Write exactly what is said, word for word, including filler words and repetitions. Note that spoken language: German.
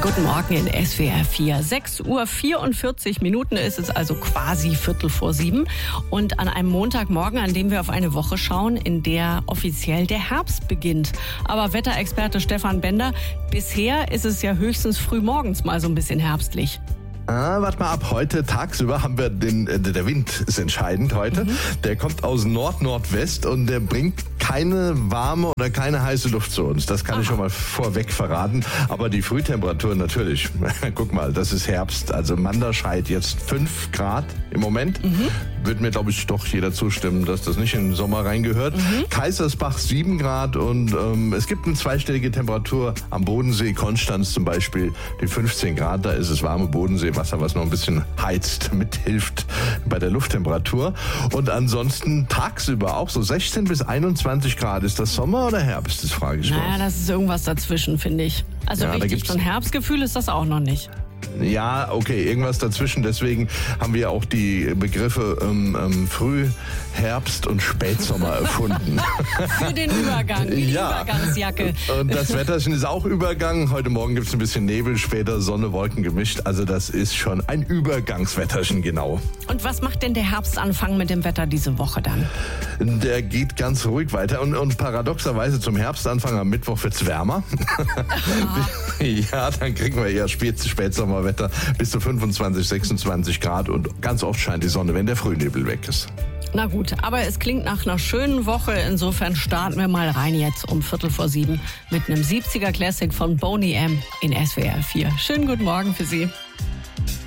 Guten Morgen in S W R vier. sechs Uhr vierundvierzig Minuten ist es, also quasi Viertel vor sieben. Und an einem Montagmorgen, an dem wir auf eine Woche schauen, in der offiziell der Herbst beginnt. Aber Wetterexperte Stefan Bender, bisher ist es ja höchstens früh morgens mal so ein bisschen herbstlich. Ah, warte mal ab. Heute tagsüber haben wir den, äh, der Wind ist entscheidend heute. Mhm. Der kommt aus Nord-Nordwest und der bringt keine warme oder keine heiße Luft zu uns. Das kann Aha. ich schon mal vorweg verraten. Aber die Frühtemperatur natürlich. Guck mal, das ist Herbst. Also Manderscheid jetzt fünf Grad im Moment. Mhm. Würde mir, glaube ich, doch jeder zustimmen, dass das nicht in den Sommer reingehört. Mhm. Kaisersbach sieben Grad und ähm, es gibt eine zweistellige Temperatur am Bodensee. Konstanz zum Beispiel, die fünfzehn Grad. Da ist es warme Bodenseewasser, was noch ein bisschen heizt, mithilft bei der Lufttemperatur. Und ansonsten tagsüber auch so sechzehn bis einundzwanzig Grad. Ist das Sommer oder Herbst? Das frage ich mal. Naja, das ist irgendwas dazwischen, finde ich. Also ja, richtig, so ein Herbstgefühl ist das auch noch nicht. Ja, okay, irgendwas dazwischen. Deswegen haben wir auch die Begriffe ähm, ähm, Frühherbst und Spätsommer erfunden. Für den Übergang, die ja. Übergangsjacke. Und das Wetterchen ist auch Übergang. Heute Morgen gibt es ein bisschen Nebel, später Sonne, Wolken gemischt. Also das ist schon ein Übergangswetterchen, genau. Und was macht denn der Herbstanfang mit dem Wetter diese Woche dann? Der geht ganz ruhig weiter. Und, und paradoxerweise zum Herbstanfang am Mittwoch wird es wärmer. Ja, dann kriegen wir eher Spät, Spätsommerwetter bis zu fünfundzwanzig, sechsundzwanzig Grad und ganz oft scheint die Sonne, wenn der Frühnebel weg ist. Na gut, aber es klingt nach einer schönen Woche. Insofern starten wir mal rein jetzt um Viertel vor sieben mit einem siebziger Classic von Boney M. in S W R vier. Schönen guten Morgen für Sie.